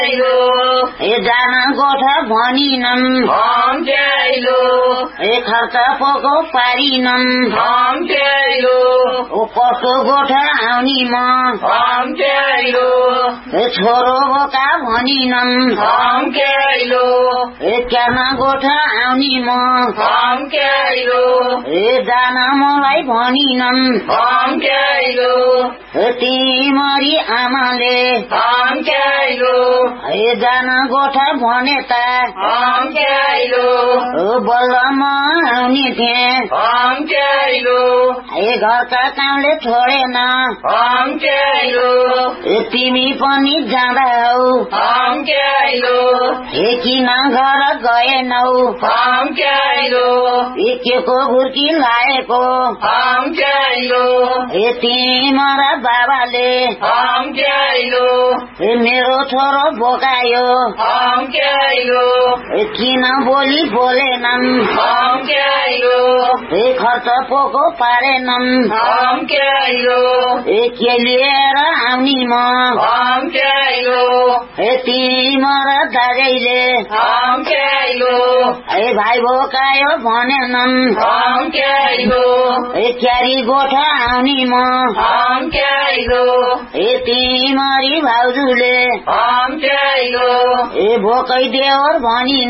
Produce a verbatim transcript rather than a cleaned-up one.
ए जान गोठा भनिनन् हम त्याइलो ए खर्च पोको पारिनन् हम त्याइलो ओ कसो गोठा आउनी म हम त्याइलो ए छोरो बोका भनिनन् हम त्याइलो ए क्याना गोठा आउनी म हम त्याइलो ए जान मलाई भनिनन् हम त्याइलो ए तिमरी आमाले हम त्याइलो ए जान गोठा भने त हम त्याइलो ओ बल्ल म आउने थिएँ हम त्याइलो ए घरका कामले छोडेन हम त्याइलो ए तिमी पनि जाँदा हौ हम त्याइलो ए किन घर गएनौ हम त्याइलो ए के को गुर्की लाएको हम त्याइलो ए तिम्रो बाबाले हम त्याइलो ए मेरो छोरो बोकायो हम त्याइलो ए किन बोली बोलेनन् हम त्याइलो ए खर्च पोको पारेनन् हम त्याइलो ए के लिएर आउनी म हम त्याइलो ए तिम्रो दाजैले हम त्याइलो ए भाइ बोकायो भनेनन् हम त्याइलो ए क्यारी गोठा आउनी म हम त्याइलो ए तिमरी भाउजूले हम त्याइलो ए भोकै देवर भनी